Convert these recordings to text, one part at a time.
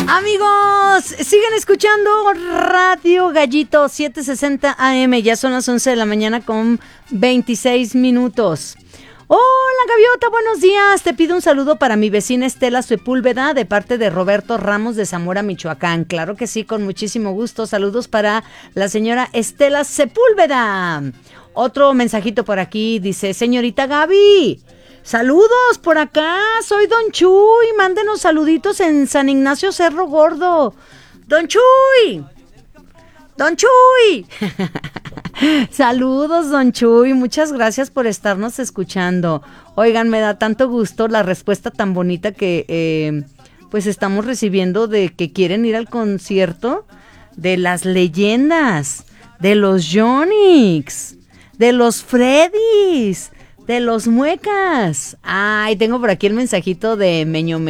Amigos, siguen escuchando Radio Gallito 760 AM. Ya son las 11 de la mañana con 26 minutos. Hola Gaviota, buenos días. Te pido un saludo para mi vecina Estela Sepúlveda de parte de Roberto Ramos de Zamora, Michoacán. Claro que sí, con muchísimo gusto. Saludos para la señora Estela Sepúlveda. Otro mensajito por aquí, dice: señorita Gaby, saludos por acá, soy Don Chuy, mándenos saluditos en San Ignacio Cerro Gordo. Don Chuy, Don Chuy. Saludos, Don Chuy, muchas gracias por estarnos escuchando. Oigan, me da tanto gusto la respuesta tan bonita que pues estamos recibiendo de que quieren ir al concierto de las leyendas, de los Yonix, de los Freddys, de los Muecas. Ay, tengo por aquí el mensajito de Meño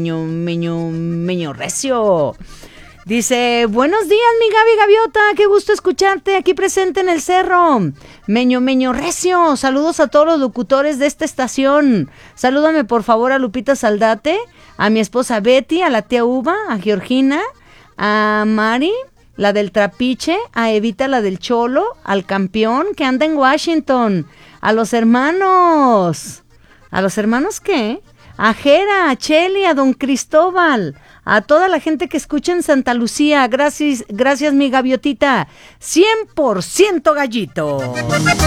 Recio. Dice: buenos días, mi Gaby Gaviota, qué gusto escucharte aquí presente en el cerro. Meño Recio, saludos a todos los locutores de esta estación. Salúdame por favor a Lupita Saldate, a mi esposa Betty, a la tía Uva, a Georgina, a Mari, la del Trapiche, a Evita, la del Cholo, al campeón que anda en Washington, a los hermanos. ¿A los hermanos qué? A Jera, a Cheli, a don Cristóbal, a toda la gente que escucha en Santa Lucía. Gracias mi Gaviotita. 100% Gallito.